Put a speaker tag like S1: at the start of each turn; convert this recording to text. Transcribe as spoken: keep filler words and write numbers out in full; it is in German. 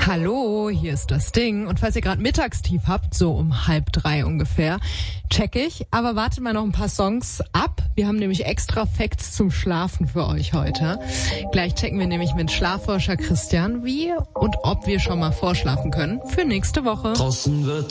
S1: Hallo, hier ist das Ding. Und falls ihr gerade Mittagstief habt, so um halb drei ungefähr, check ich. Aber wartet mal noch ein paar Songs ab. Wir haben nämlich extra Facts zum Schlafen für euch heute. Gleich checken wir nämlich mit Schlafforscher Christian, wie und ob wir schon mal vorschlafen können für nächste Woche.
S2: Draußen wird